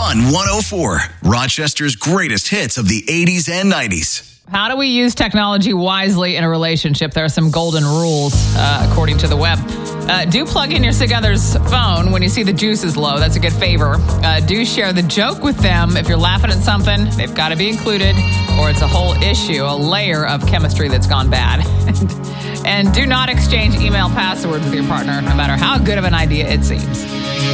Fun 104, Rochester's greatest hits of the 80s and 90s. How do we use technology wisely in a relationship? There are some golden rules, according to the web. Do plug in your significant other's phone when you see the juice is low. That's a good favor. Do share the joke with them. If you're laughing at something, they've got to be included, or it's a whole issue, a layer of chemistry that's gone bad. And do not exchange email passwords with your partner, no matter how good of an idea it seems.